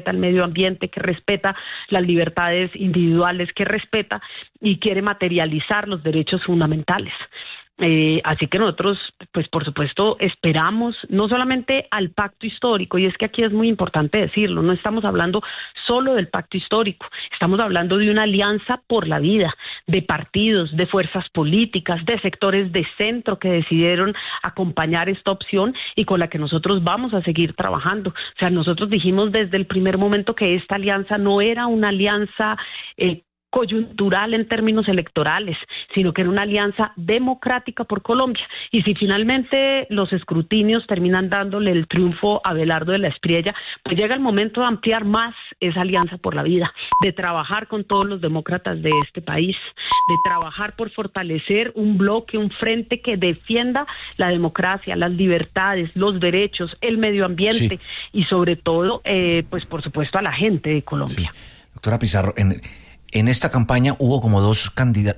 respeta el medio ambiente, que respeta las libertades individuales, que respeta y quiere materializar los derechos fundamentales. Así que nosotros, pues por supuesto, esperamos no solamente al pacto histórico, y es que aquí es muy importante decirlo, no estamos hablando solo del pacto histórico, estamos hablando de una alianza por la vida, de partidos, de fuerzas políticas, de sectores de centro que decidieron acompañar esta opción y con la que nosotros vamos a seguir trabajando. O sea, nosotros dijimos desde el primer momento que esta alianza no era una alianza coyuntural en términos electorales, sino que era una alianza democrática por Colombia. Y si finalmente los escrutinios terminan dándole el triunfo a Abelardo de la Espriella, pues llega el momento de ampliar más esa alianza por la vida, de trabajar con todos los demócratas de este país, de trabajar por fortalecer un bloque, un frente que defienda la democracia, las libertades, los derechos, el medio ambiente y sobre todo, pues por supuesto a la gente de Colombia. Sí. Doctora Pizarro, en esta campaña hubo como dos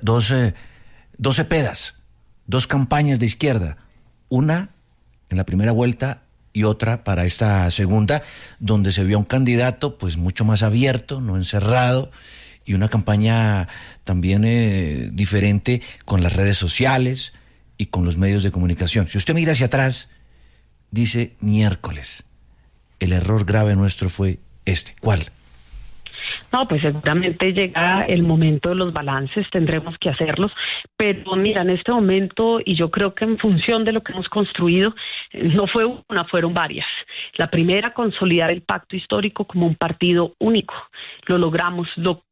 cepedas, dos campañas de izquierda, una en la primera vuelta y otra para esta segunda, donde se vio a un candidato pues mucho más abierto, no encerrado, y una campaña también diferente con las redes sociales y con los medios de comunicación. Si usted mira hacia atrás, dice miércoles, el error grave nuestro fue este. ¿Cuál? No, pues seguramente llega el momento de los balances, tendremos que hacerlos, pero mira, en este momento, y yo creo que en función de lo que hemos construido, no fue una, fueron varias. La primera, consolidar el pacto histórico como un partido único. Lo logramos,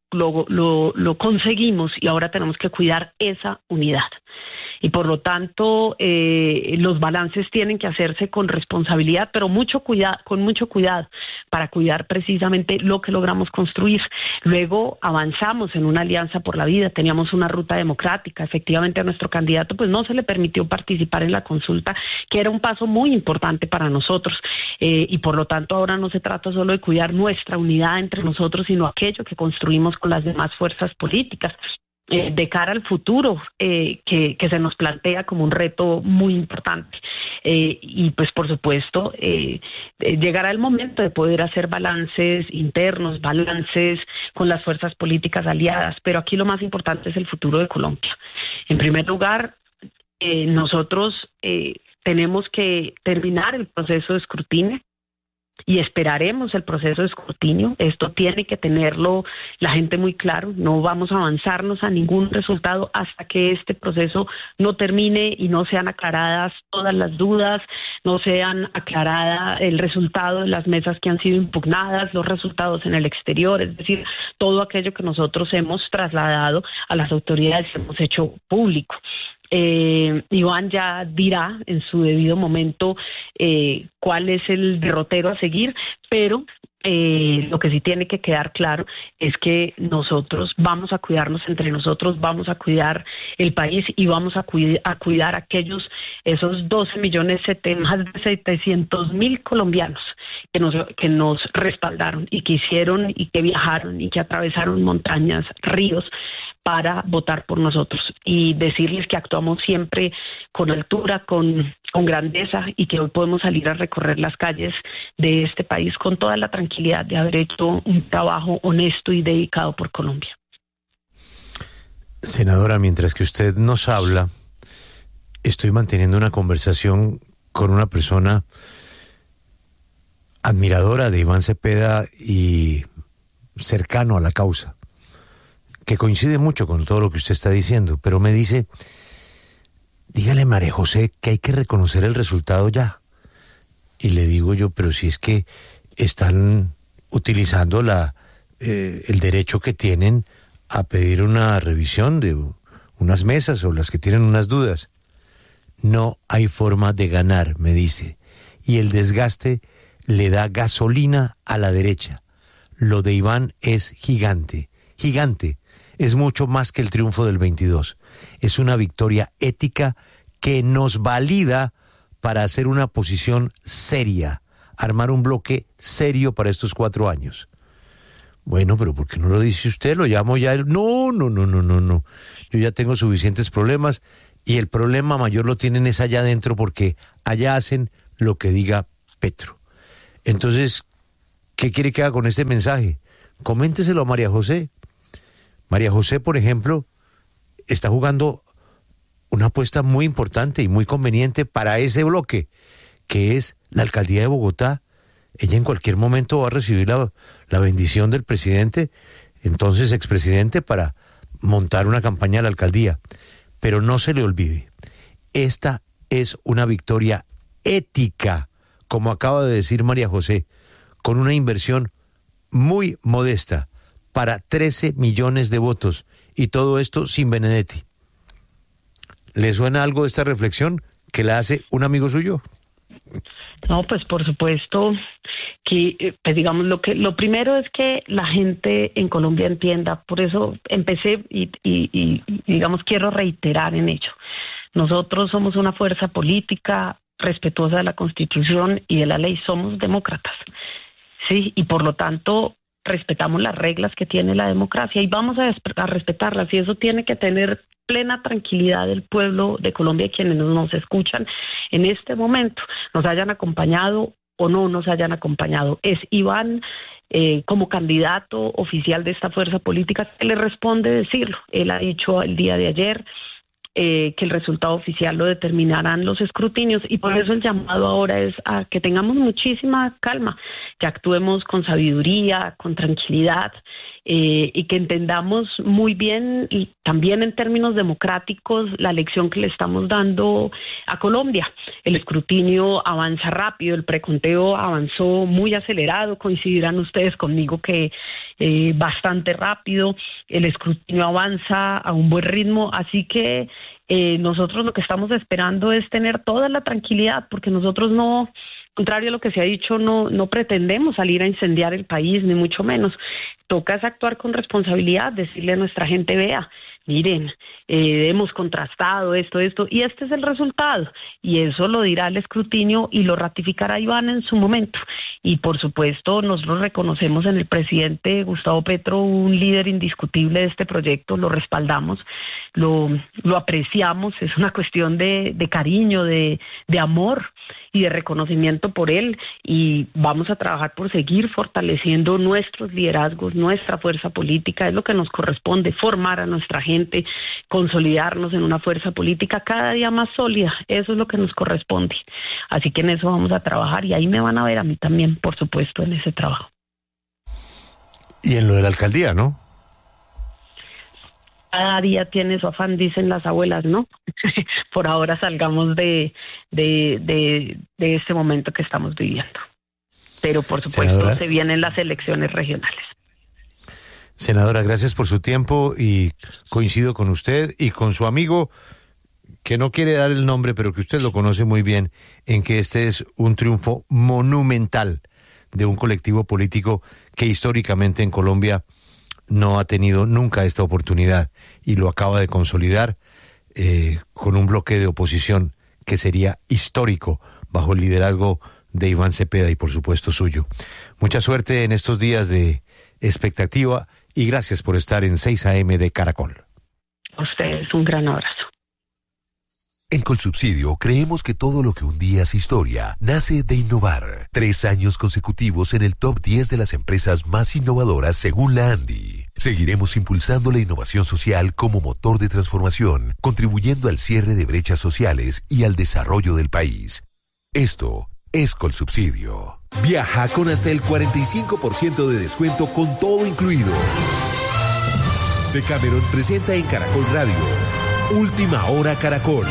lo conseguimos y ahora tenemos que cuidar esa unidad. Y por lo tanto los balances tienen que hacerse con responsabilidad, pero con mucho cuidado para cuidar precisamente lo que logramos construir. Luego avanzamos en una alianza por la vida, teníamos una ruta democrática, efectivamente a nuestro candidato pues no se le permitió participar en la consulta, que era un paso muy importante para nosotros, y por lo tanto ahora no se trata solo de cuidar nuestra unidad entre nosotros, sino aquello que construimos con las demás fuerzas políticas. De cara al futuro que se nos plantea como un reto muy importante. Y pues por supuesto llegará el momento de poder hacer balances internos, balances con las fuerzas políticas aliadas, pero aquí lo más importante es el futuro de Colombia. En primer lugar, nosotros tenemos que terminar el proceso de escrutinio y esperaremos el proceso de escrutinio. Esto tiene que tenerlo la gente muy claro. No vamos a avanzarnos a ningún resultado hasta que este proceso no termine y no sean aclaradas todas las dudas, no sean aclarada el resultado de las mesas que han sido impugnadas, los resultados en el exterior, es decir, todo aquello que nosotros hemos trasladado a las autoridades, hemos hecho público. Iván ya dirá en su debido momento cuál es el derrotero a seguir, pero lo que sí tiene que quedar claro es que nosotros vamos a cuidarnos entre nosotros, vamos a cuidar el país y vamos a cuidar esos 12 millones, más de 700,000 colombianos que nos respaldaron y que hicieron y que viajaron y que atravesaron montañas, ríos, para votar por nosotros, y decirles que actuamos siempre con altura, con grandeza, y que hoy podemos salir a recorrer las calles de este país con toda la tranquilidad de haber hecho un trabajo honesto y dedicado por Colombia. Senadora, mientras que usted nos habla, estoy manteniendo una conversación con una persona admiradora de Iván Cepeda y cercano a la causa, que coincide mucho con todo lo que usted está diciendo, pero me dice, dígale María José que hay que reconocer el resultado ya. Y le digo yo, pero si es que están utilizando el derecho que tienen a pedir una revisión de unas mesas o las que tienen unas dudas. No hay forma de ganar, me dice, y el desgaste le da gasolina a la derecha. Lo de Iván es gigante, gigante. Es mucho más que el triunfo del 22. Es una victoria ética que nos valida para hacer una posición seria, armar un bloque serio para estos 4 años. Bueno, pero ¿por qué no lo dice usted? Lo llamo ya. No. Yo ya tengo suficientes problemas y el problema mayor lo tienen es allá adentro porque allá hacen lo que diga Petro. Entonces, ¿Qué quiere que haga con este mensaje? Coménteselo a María José. María José, por ejemplo, está jugando una apuesta muy importante y muy conveniente para ese bloque, que es la alcaldía de Bogotá. Ella en cualquier momento va a recibir la bendición del presidente, entonces expresidente, para montar una campaña a la alcaldía. Pero no se le olvide, esta es una victoria ética, como acaba de decir María José, con una inversión muy modesta para 13 millones de votos, y todo esto sin Benedetti. ¿Le suena algo de esta reflexión que la hace un amigo suyo? No, pues por supuesto que, pues digamos, lo primero es que la gente en Colombia entienda, por eso empecé y digamos quiero reiterar en ello. Nosotros somos una fuerza política respetuosa de la Constitución y de la ley, somos demócratas, sí, y por lo tanto respetamos las reglas que tiene la democracia y vamos a respetarlas, y eso tiene que tener plena tranquilidad del pueblo de Colombia y quienes nos escuchan en este momento, nos hayan acompañado o no nos hayan acompañado. Es Iván como candidato oficial de esta fuerza política que le responde decirlo. Él ha dicho el día de ayer que el resultado oficial lo determinarán los escrutinios, y por eso el llamado ahora es a que tengamos muchísima calma, que actuemos con sabiduría, con tranquilidad, y que entendamos muy bien y también en términos democráticos la lección que le estamos dando a Colombia. El escrutinio avanza rápido, el preconteo avanzó muy acelerado, coincidirán ustedes conmigo que bastante rápido, el escrutinio avanza a un buen ritmo, así que nosotros lo que estamos esperando es tener toda la tranquilidad, porque nosotros no, contrario a lo que se ha dicho, no pretendemos salir a incendiar el país, ni mucho menos. Toca es actuar con responsabilidad, decirle a nuestra gente, vea, miren, hemos contrastado esto, y este es el resultado, y eso lo dirá el escrutinio y lo ratificará Iván en su momento. Y por supuesto nosotros reconocemos en el presidente Gustavo Petro un líder indiscutible de este proyecto, lo respaldamos, lo apreciamos, es una cuestión de cariño, de amor y de reconocimiento por él, y vamos a trabajar por seguir fortaleciendo nuestros liderazgos, nuestra fuerza política. Es lo que nos corresponde, formar a nuestra gente, consolidarnos en una fuerza política cada día más sólida, eso es lo que nos corresponde. Así que en eso vamos a trabajar, y ahí me van a ver a mí también, por supuesto, en ese trabajo. Y en lo de la alcaldía, ¿no? Cada día tiene su afán, dicen las abuelas, ¿no? Por ahora salgamos de este momento que estamos viviendo. Pero por supuesto, senadora, se vienen las elecciones regionales. Senadora, gracias por su tiempo, y coincido con usted y con su amigo, que no quiere dar el nombre, pero que usted lo conoce muy bien, en que este es un triunfo monumental de un colectivo político que históricamente en Colombia no ha tenido nunca esta oportunidad, y lo acaba de consolidar con un bloque de oposición que sería histórico bajo el liderazgo de Iván Cepeda y por supuesto suyo. Mucha suerte en estos días de expectativa, y gracias por estar en 6 AM de Caracol. A ustedes un gran abrazo. En Colsubsidio creemos que todo lo que un día es historia nace de innovar. 3 años consecutivos en el top 10 de las empresas más innovadoras según la ANDI. Seguiremos impulsando la innovación social como motor de transformación, contribuyendo al cierre de brechas sociales y al desarrollo del país. Esto es Colsubsidio. Viaja con hasta el 45% de descuento con todo incluido. Decameron presenta en Caracol Radio Última Hora Caracol.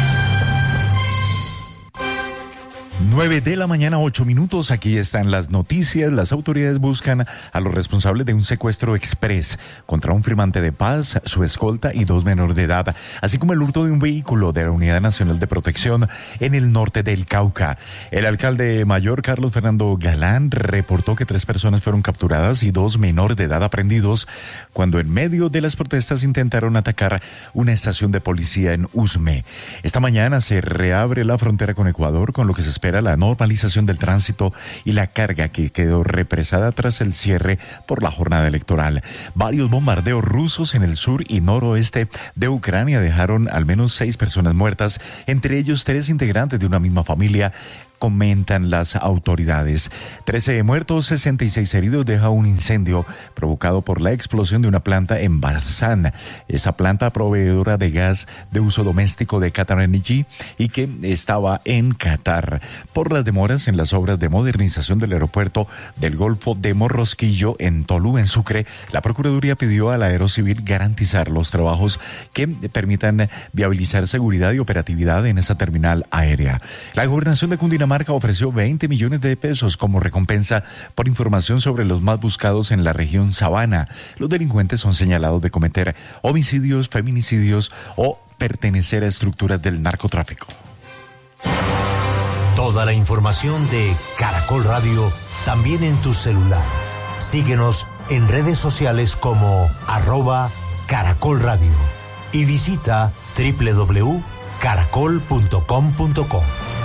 9 de la mañana, 8 minutos. Aquí están las noticias. Las autoridades buscan a los responsables de un secuestro express contra un firmante de paz, su escolta y 2 menores de edad, así como el hurto de un vehículo de la Unidad Nacional de Protección en el norte del Cauca. El alcalde mayor, Carlos Fernando Galán, reportó que 3 personas fueron capturadas y 2 menores de edad aprendidos cuando en medio de las protestas intentaron atacar una estación de policía en Usme. Esta mañana se reabre la frontera con Ecuador, con lo que se espera la normalización del tránsito y la carga que quedó represada tras el cierre por la jornada electoral. Varios bombardeos rusos en el sur y noroeste de Ucrania dejaron al menos 6 personas muertas, entre ellos 3 integrantes de una misma familia, comentan las autoridades. 13 muertos, 66 heridos deja un incendio provocado por la explosión de una planta en Barzán. Esa planta proveedora de gas de uso doméstico de Qatar Energy y que estaba en Qatar. Por las demoras en las obras de modernización del aeropuerto del Golfo de Morrosquillo en Tolú, en Sucre, la Procuraduría pidió a la Aerocivil garantizar los trabajos que permitan viabilizar seguridad y operatividad en esa terminal aérea. La Gobernación de Cundinamarca ofreció 20 millones de pesos como recompensa por información sobre los más buscados en la región Sabana. Los delincuentes son señalados de cometer homicidios, feminicidios o pertenecer a estructuras del narcotráfico. Toda la información de Caracol Radio también en tu celular. Síguenos en redes sociales como @Caracol Radio y visita www.caracol.com.co.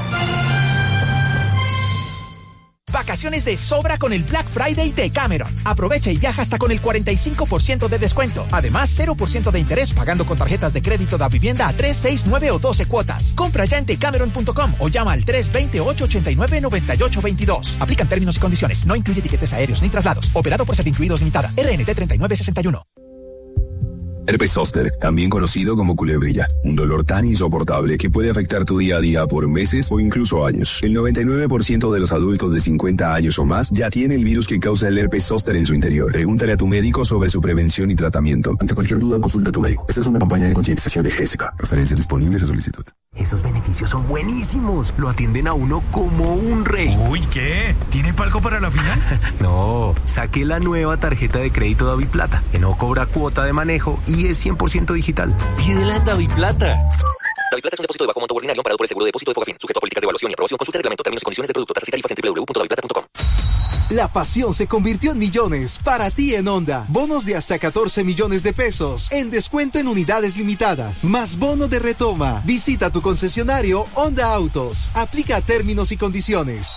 Vacaciones de sobra con el Black Friday de Cameron. Aprovecha y viaja hasta con el 45% de descuento. Además, 0% de interés pagando con tarjetas de crédito de vivienda a 3, 6, 9 o 12 cuotas. Compra ya en decameron.com o llama al 320-889-9822. Aplican términos y condiciones. No incluye tiquetes aéreos ni traslados. Operado por Servincluidos Limitada. RNT 3961. Herpes zóster, también conocido como culebrilla, un dolor tan insoportable que puede afectar tu día a día por meses o incluso años. El 99% de los adultos de 50 años o más ya tiene el virus que causa el herpes zóster en su interior. Pregúntale a tu médico sobre su prevención y tratamiento. Ante cualquier duda, consulta a tu médico. Esta es una campaña de concientización de Jessica. Referencias disponibles a solicitud. Esos beneficios son buenísimos. Lo atienden a uno como un rey. Uy, ¿qué? ¿Tiene palco para la final? No, saqué la nueva tarjeta de crédito Daviplata, que no cobra cuota de manejo y es 100% digital. Pídela en Daviplata. Daviplata es un depósito de bajo monto ordinario amparado por el seguro de depósito de Fogafín, sujeto a políticas de evaluación y aprobación. Consulta el reglamento, términos y condiciones de producto, tasas y tarifas en www.daviplata.com. La pasión se convirtió en millones para ti en Honda. Bonos de hasta 14 millones de pesos en descuento en unidades limitadas. Más bono de retoma. Visita tu concesionario Honda Autos. Aplica términos y condiciones.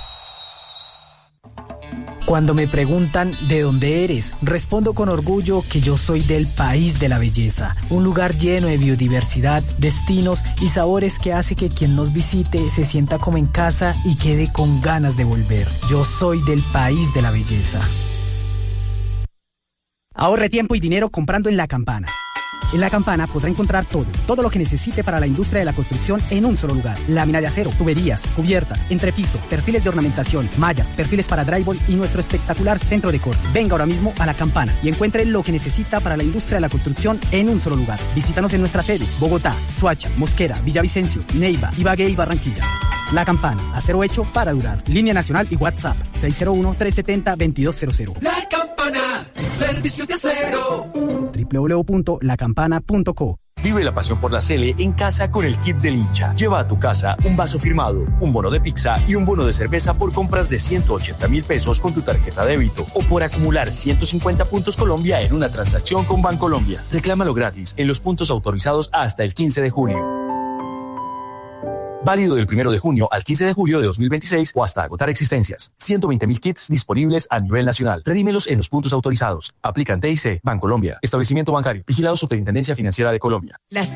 Cuando me preguntan ¿de dónde eres?, respondo con orgullo que yo soy del país de la belleza, un lugar lleno de biodiversidad, destinos y sabores que hace que quien nos visite se sienta como en casa y quede con ganas de volver. Yo soy del país de la belleza. Ahorre tiempo y dinero comprando en La Campana. En La Campana podrá encontrar todo lo que necesite para la industria de la construcción en un solo lugar. Lámina de acero, tuberías, cubiertas, entrepiso, perfiles de ornamentación, mallas, perfiles para drywall y nuestro espectacular centro de corte. Venga ahora mismo a La Campana y encuentre lo que necesita para la industria de la construcción en un solo lugar. Visítanos en nuestras sedes: Bogotá, Soacha, Mosquera, Villavicencio, Neiva, Ibagué y Barranquilla. La Campana, acero hecho para durar. Línea nacional y WhatsApp 601-370-2200. La Campana, servicios de acero. www.lacampana.co. Vive la pasión por la Sele en casa con el kit del hincha. Lleva a tu casa un vaso firmado, un bono de pizza y un bono de cerveza por compras de 180.000 pesos con tu tarjeta débito o por acumular 150 puntos Colombia en una transacción con Bancolombia. Reclámalo gratis en los puntos autorizados hasta el 15 de junio. Válido del 1 de junio al 15 de julio de 2026 o hasta agotar existencias. 120.000 kits disponibles a nivel nacional. Redímelos en los puntos autorizados. Aplican TIC, Bancolombia, establecimiento bancario, vigilado Superintendencia Financiera de Colombia. Las